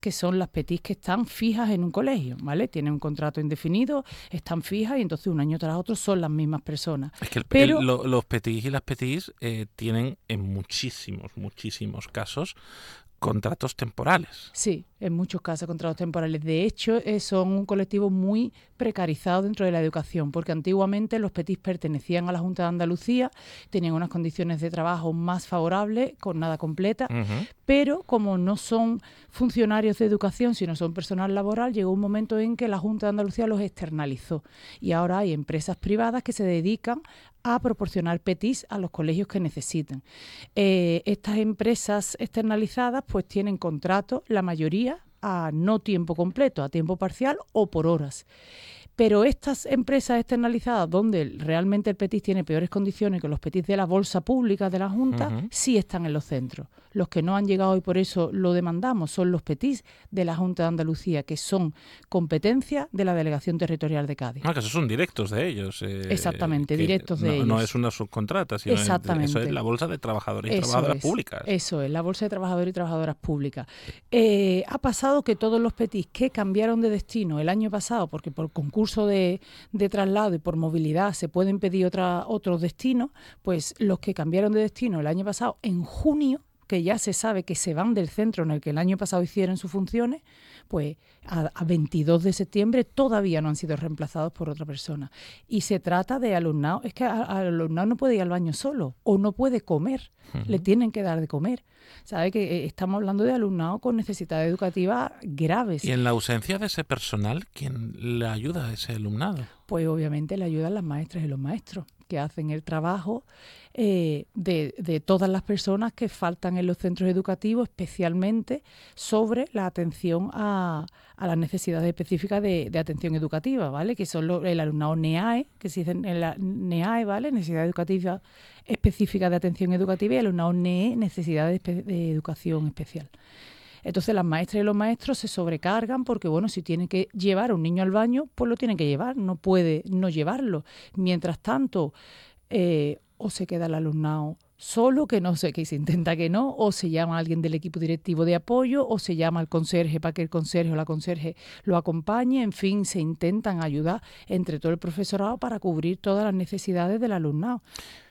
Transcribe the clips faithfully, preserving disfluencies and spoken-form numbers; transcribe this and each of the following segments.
que son las P T I s que están fijas en un colegio, ¿vale? Tienen un contrato indefinido, están fijas y entonces un año tras otro son las mismas personas. Es que el, Pero el, lo, los P T Is y las P T Is eh, tienen en muchísimos, muchísimos casos contratos temporales. sí, en muchos casos contratos temporales. De hecho, eh, son un colectivo muy precarizado dentro de la educación, porque antiguamente los P T I S pertenecían a la Junta de Andalucía, tenían unas condiciones de trabajo más favorables, jornada completa, Uh-huh. pero como no son funcionarios de educación, sino son personal laboral, llegó un momento en que la Junta de Andalucía los externalizó. Y ahora hay empresas privadas que se dedican a proporcionar P T I S a los colegios que necesiten. Eh, estas empresas externalizadas pues tienen contratos, la mayoría, a no tiempo completo, a tiempo parcial o por horas. Pero estas empresas externalizadas, donde realmente el P T I S tiene peores condiciones que los P T I S de la bolsa pública de la Junta, Uh-huh. sí están en los centros. Los que no han llegado y por eso lo demandamos son los P T I S de la Junta de Andalucía, que son competencia de la Delegación Territorial de Cádiz. Ah, que esos son directos de ellos. Eh, Exactamente, que directos de no, ellos. no es una subcontrata, sino es, Exactamente. eso es la bolsa de trabajadores y Eso trabajadoras es, públicas. Eso es, la Bolsa de Trabajadores y Trabajadoras Públicas. Eh, ha pasado que todos los P T I S que cambiaron de destino el año pasado, porque por concurso de, de traslado y por movilidad se pueden pedir otra, otros destinos, pues los que cambiaron de destino el año pasado, en junio, que ya se sabe que se van del centro en el que el año pasado hicieron sus funciones, pues a, a veintidós de septiembre todavía no han sido reemplazados por otra persona. Y se trata de alumnado, es que al alumnado no puede ir al baño solo o no puede comer, uh-huh. Le tienen que dar de comer. ¿Sabe que eh, estamos hablando de alumnado con necesidades educativas graves? Y en la ausencia de ese personal, ¿quién le ayuda a ese alumnado? Pues obviamente le ayudan las maestras y los maestros, que hacen el trabajo eh, de, de todas las personas que faltan en los centros educativos, especialmente sobre la atención a, a las necesidades específicas de, de atención educativa, ¿vale? Que son los, el alumnado N E A E, que se dice N E A E, ¿vale? Necesidad educativa específica de atención educativa, y el alumnado N E E, necesidades de, de educación especial. Entonces las maestras y los maestros se sobrecargan porque, bueno, si tienen que llevar a un niño al baño, pues lo tienen que llevar, no puede no llevarlo. Mientras tanto, eh, o se queda el alumnado solo, que no sé, que se intenta que no, o se llama a alguien del equipo directivo de apoyo, o se llama al conserje para que el conserje o la conserje lo acompañe. En fin, se intentan ayudar entre todo el profesorado para cubrir todas las necesidades del alumnado.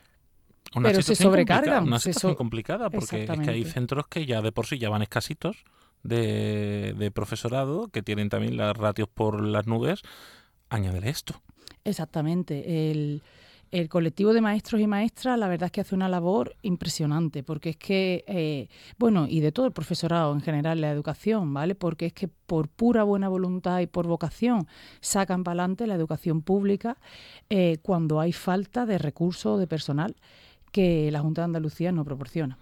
Una Pero se sobrecargan. Una se situación so- complicada, porque es que hay centros que ya de por sí ya van escasitos de, de profesorado, que tienen también las ratios por las nubes. Añádele esto. Exactamente. El, el colectivo de maestros y maestras, la verdad es que hace una labor impresionante, porque es que, eh, bueno, y de todo el profesorado en general, la educación, ¿vale? Porque es que por pura buena voluntad y por vocación sacan para adelante la educación pública eh, cuando hay falta de recursos de personal que la Junta de Andalucía no proporciona.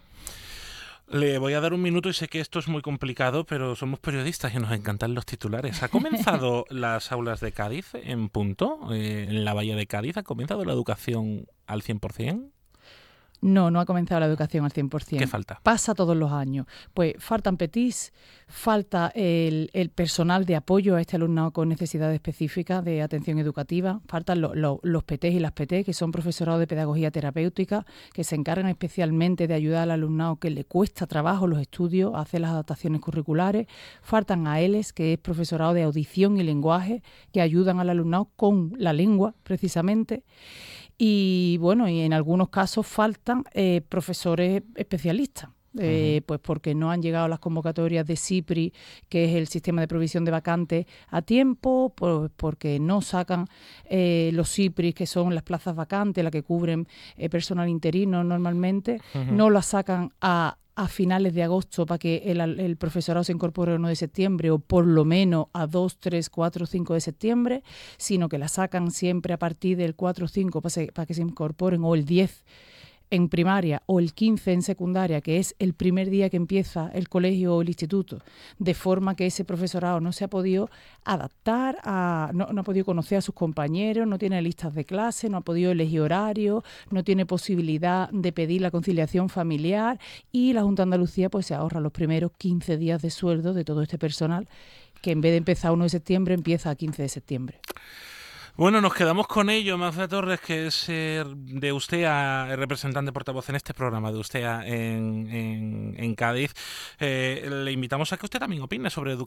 Le voy a dar un minuto y sé que esto es muy complicado, pero somos periodistas y nos encantan los titulares. ¿Ha comenzado las aulas de Cádiz en punto? Eh, en la Bahía de Cádiz, ¿ha comenzado la educación al cien por ciento? No, no ha comenzado la educación al cien por ciento. ¿Qué falta? Pasa todos los años. Pues faltan P T I S, falta el, el personal de apoyo a este alumnado con necesidades específicas de atención educativa, faltan lo, lo, los P T y las P T, que son profesorados de pedagogía terapéutica, que se encargan especialmente de ayudar al alumnado que le cuesta trabajo los estudios, a hacer las adaptaciones curriculares. Faltan A L E S, que es profesorado de audición y lenguaje, que ayudan al alumnado con la lengua, precisamente. Y bueno, y en algunos casos faltan eh, profesores especialistas, eh, uh-huh. pues porque no han llegado las convocatorias de SIPRI, que es el sistema de provisión de vacantes, a tiempo, por, porque no sacan eh, los SIPRI, que son las plazas vacantes, las que cubren eh, personal interino normalmente, uh-huh. no las sacan a a finales de agosto para que el, el profesorado se incorpore el uno de septiembre o por lo menos a dos, tres, cuatro, cinco de septiembre, sino que la sacan siempre a partir del cuatro o cinco para, se, para que se incorporen, o el diez en primaria o el quince en secundaria, que es el primer día que empieza el colegio o el instituto, de forma que ese profesorado no se ha podido adaptar, a, no, no ha podido conocer a sus compañeros, no tiene listas de clase, no ha podido elegir horario, no tiene posibilidad de pedir la conciliación familiar, y la Junta de Andalucía pues se ahorra los primeros quince días de sueldo de todo este personal, que en vez de empezar uno de septiembre empieza a quince de septiembre. Bueno, nos quedamos con ello. Magda Torres, que es eh, de USTEA, representante portavoz en este programa de USTEA en, en, en Cádiz. Eh, le invitamos a que usted también opine sobre educación